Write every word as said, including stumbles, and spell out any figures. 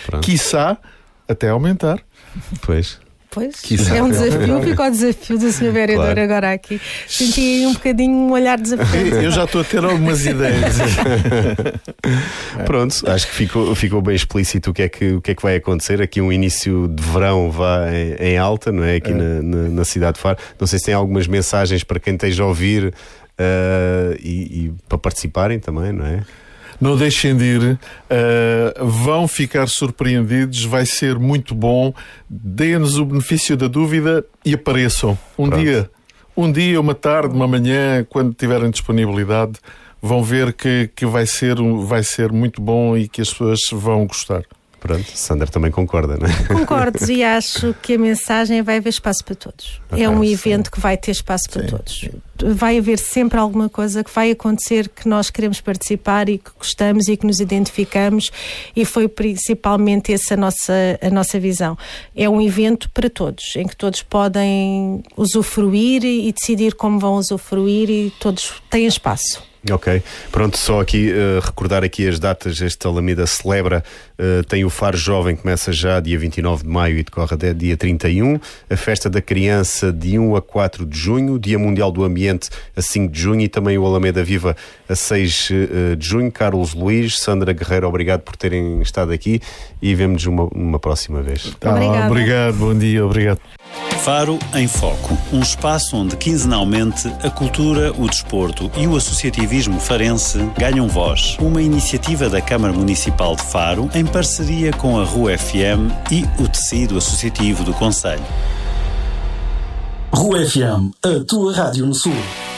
quiçá até aumentar. Pois. Pois, Quiçá. é um desafio, fica o desafio do senhor Vereador Claro. agora aqui. Senti aí um bocadinho um olhar desafiante. Eu já estou a ter algumas ideias. Pronto, acho que ficou, ficou bem explícito o que, é que, o que é que vai acontecer. Aqui um início de verão vai em alta, não é? Aqui É. Na, na, na cidade de Faro. Não sei se tem algumas mensagens para quem esteja a ouvir uh, e, e para participarem também, não é? Não deixem de ir, uh, vão ficar surpreendidos, vai ser muito bom. Deem-nos o benefício da dúvida e apareçam. Um Pronto. dia, um dia, uma tarde, uma manhã, quando tiverem disponibilidade, vão ver que, que vai ser, um- vai ser muito bom e que as pessoas vão gostar. Pronto, Sandra também concorda, não é? Concordo e acho que a mensagem vai haver espaço para todos. Ok, é um sim. evento que vai ter espaço para Sim. todos. Vai haver sempre alguma coisa que vai acontecer que nós queremos participar e que gostamos e que nos identificamos, e foi principalmente essa a nossa, a nossa visão. É um evento para todos, em que todos podem usufruir e decidir como vão usufruir, e todos têm espaço. Ok, pronto, só aqui uh, recordar aqui as datas. Este Alameda celebra, uh, tem o Faro Jovem, começa já dia vinte e nove de maio e decorre até dia trinta e um, a Festa da Criança de um a quatro de junho, Dia Mundial do Ambiente a cinco de junho e também o Alameda Viva a seis uh, de junho. Carlos Luís, Sandra Guerreiro, obrigado por terem estado aqui e vemo-nos uma, uma próxima vez. Tá, Obrigada. obrigado, bom dia, obrigado. Faro em Foco, um espaço onde quinzenalmente a cultura, o desporto e o associativismo farense ganham voz. Uma iniciativa da Câmara Municipal de Faro em parceria com a R U F M e o tecido associativo do concelho. R U F M, a tua rádio no Sul.